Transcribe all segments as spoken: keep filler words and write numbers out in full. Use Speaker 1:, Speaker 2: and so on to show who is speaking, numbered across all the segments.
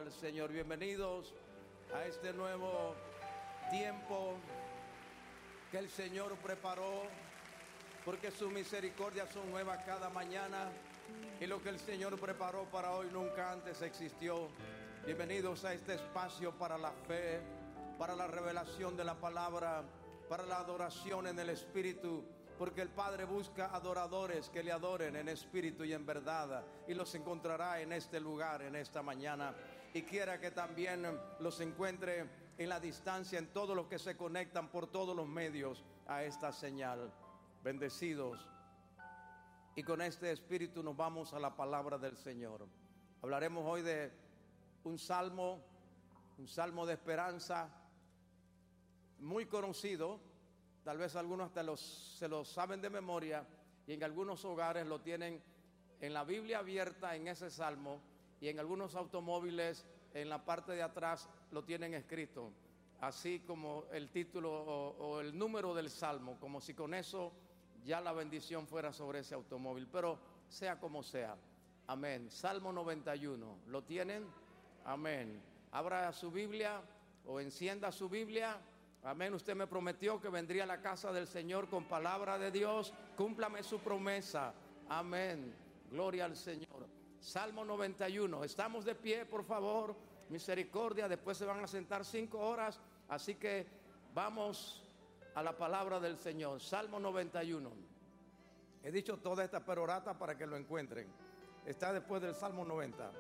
Speaker 1: al Señor. Bienvenidos a este nuevo tiempo que el Señor preparó, porque sus misericordias son nuevas cada mañana, y lo que el Señor preparó para hoy nunca antes existió. Bienvenidos a este espacio para la fe, para la revelación de la palabra, para la adoración en el Espíritu, porque el Padre busca adoradores que le adoren en espíritu y en verdad, y los encontrará en este lugar, en esta mañana. Y quiera que también los encuentre en la distancia, en todos los que se conectan por todos los medios a esta señal. Bendecidos. Y con este espíritu nos vamos a la palabra del Señor. Hablaremos hoy de un salmo, un salmo de esperanza, muy conocido. Tal vez algunos hasta los, se lo saben de memoria, y en algunos hogares lo tienen en la Biblia abierta en ese salmo, y en algunos automóviles en la parte de atrás lo tienen escrito, así como el título o, o el número del salmo, como si con eso ya la bendición fuera sobre ese automóvil. Pero sea como sea, amén. Salmo noventa y uno, ¿lo tienen? Amén. Abra su Biblia o encienda su Biblia. Amén. Usted me prometió que vendría a la casa del Señor con palabra de Dios. Cúmplame su promesa. Amén. Gloria al Señor. Salmo noventa y uno. Estamos de pie, por favor. Misericordia. Después se van a sentar cinco horas. Así que vamos a la palabra del Señor. Salmo noventa y uno. He dicho toda esta perorata para que lo encuentren. Está después del Salmo noventa.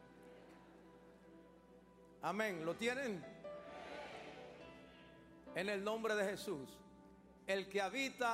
Speaker 1: Amén. ¿Lo tienen? En el nombre de Jesús. El que habita